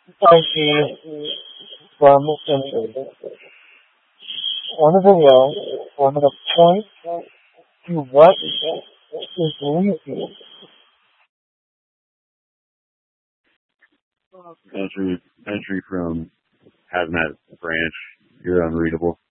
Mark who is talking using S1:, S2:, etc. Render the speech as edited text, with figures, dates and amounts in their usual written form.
S1: Thank you for listening. On the video, on the point to what is leading.
S2: Entry from Hazmat Branch. You're unreadable.